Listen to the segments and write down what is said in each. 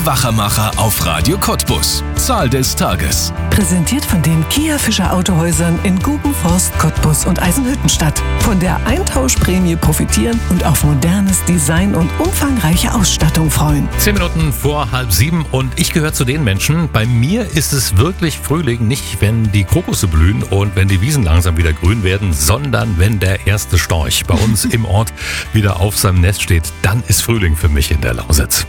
Wachermacher auf Radio Cottbus. Zahl des Tages. Präsentiert von den Kia Fischer Autohäusern in Gubenforst, Cottbus und Eisenhüttenstadt. Von der Eintauschprämie profitieren und auf modernes Design und umfangreiche Ausstattung freuen. 10 Minuten vor 6:30 und ich gehöre zu den Menschen. Bei mir ist es wirklich Frühling, nicht wenn die Krokusse blühen und wenn die Wiesen langsam wieder grün werden, sondern wenn der erste Storch bei uns im Ort wieder auf seinem Nest steht. Dann ist Frühling für mich in der Lausitz.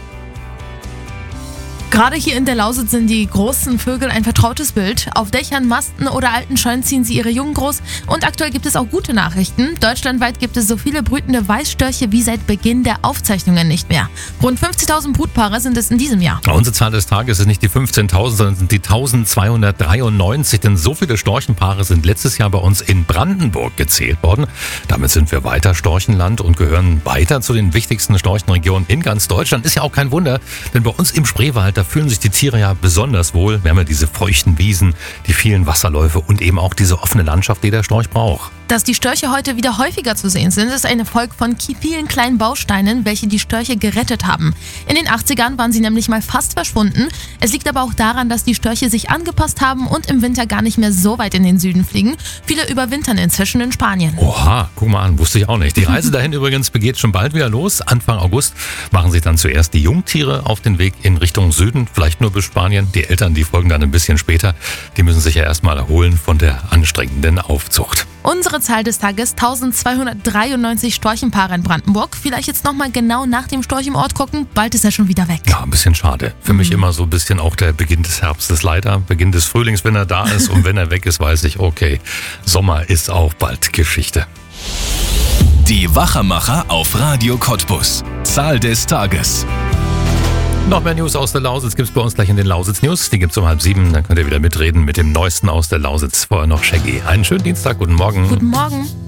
Gerade hier in der Lausitz sind die großen Vögel ein vertrautes Bild. Auf Dächern, Masten oder alten Scheunen ziehen sie ihre Jungen groß. Und aktuell gibt es auch gute Nachrichten. Deutschlandweit gibt es so viele brütende Weißstörche wie seit Beginn der Aufzeichnungen nicht mehr. Rund 50.000 Brutpaare sind es in diesem Jahr. Unsere Zahl des Tages ist nicht die 15.000, sondern sind die 1.293. Denn so viele Storchenpaare sind letztes Jahr bei uns in Brandenburg gezählt worden. Damit sind wir weiter Storchenland und gehören weiter zu den wichtigsten Storchenregionen in ganz Deutschland. Ist ja auch kein Wunder, denn bei uns im Spreewald, da fühlen sich die Tiere ja besonders wohl. Wir haben ja diese feuchten Wiesen, die vielen Wasserläufe und eben auch diese offene Landschaft, die der Storch braucht. Dass die Störche heute wieder häufiger zu sehen sind, ist ein Erfolg von vielen kleinen Bausteinen, welche die Störche gerettet haben. In den 80ern waren sie nämlich mal fast verschwunden. Es liegt aber auch daran, dass die Störche sich angepasst haben und im Winter gar nicht mehr so weit in den Süden fliegen. Viele überwintern inzwischen in Spanien. Oha, guck mal an, wusste ich auch nicht. Die Reise dahin übrigens begeht schon bald wieder los. Anfang August machen sich dann zuerst die Jungtiere auf den Weg in Richtung Süden, vielleicht nur bis Spanien. Die Eltern, die folgen dann ein bisschen später. Die müssen sich ja erstmal erholen von der anstrengenden Aufzucht. Unsere Zahl des Tages: 1293 Storchenpaare in Brandenburg. Vielleicht jetzt nochmal genau nach dem Storch im Ort gucken, bald ist er schon wieder weg. Ja, ein bisschen schade. Für mich immer so ein bisschen auch der Beginn des Herbstes leider. Beginn des Frühlings, wenn er da ist, und wenn er weg ist, weiß ich, okay, Sommer ist auch bald Geschichte. Die Wachermacher auf Radio Cottbus. Zahl des Tages. Noch mehr News aus der Lausitz gibt's bei uns gleich in den Lausitz News. Die gibt's um 6:30. Dann könnt ihr wieder mitreden mit dem Neuesten aus der Lausitz. Vorher noch Shaggy. Einen schönen Dienstag. Guten Morgen. Guten Morgen.